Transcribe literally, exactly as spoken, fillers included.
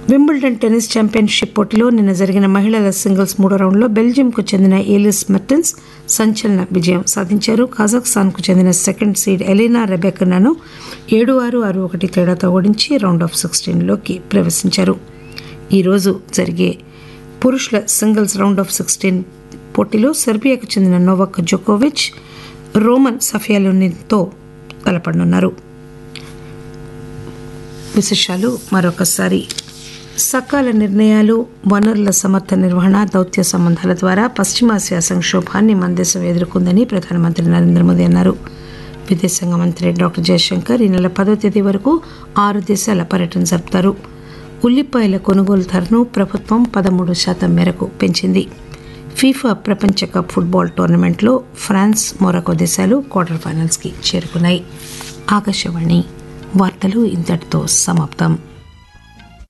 Wimbledon tennis championship పోటీలో నిన్న జరిగిన మహిళల సింగిల్స్ మూడో రౌండ్లో బెల్జియంకు చెందిన ఏలిస్ మెర్టెన్స్ సంచలన విజయం సాధించారు. కజాఖ్స్తాన్కు చెందిన సెకండ్ సీడ్ ఎలీనా రెబెకనాను ఏడు ఆరు ఆరు ఒకటి తేడాతో ఓడించి రౌండ్ ఆఫ్ సిక్స్టీన్లోకి ప్రవేశించారు. ఈరోజు జరిగే పురుషుల సింగిల్స్ రౌండ్ ఆఫ్ సిక్స్టీన్ పోటీలో సెర్బియాకు చెందిన నోవాక్ జోకోవిచ్ రోమన్ సఫియాలోనితో తలపడనున్నారు. విశేషాలు మరొకసారి. సకాల నిర్ణయాలు, వనరుల సమర్థ నిర్వహణ, దౌత్య సంబంధాల ద్వారా పశ్చిమాసియా సంక్షోభాన్ని మన దేశం ఎదుర్కొందని ప్రధానమంత్రి నరేంద్ర మోదీ అన్నారు. విదేశాంగ మంత్రి డాక్టర్ జయశంకర్ ఈ నెల పదో తేదీ వరకు ఆరు దేశాల పర్యటన జరుపుతారు. ఉల్లిపాయల కొనుగోలు ధరను ప్రభుత్వం పదమూడు శాతం మేరకు పెంచింది. ఫీఫా ప్రపంచ కప్ ఫుట్బాల్ టోర్నమెంట్లో ఫ్రాన్స్, మొరాకో దేశాలు క్వార్టర్ ఫైనల్స్కి చేరుకున్నాయి. ఆకాశవాణి వార్తలు ఇంతటితో సమాప్తం.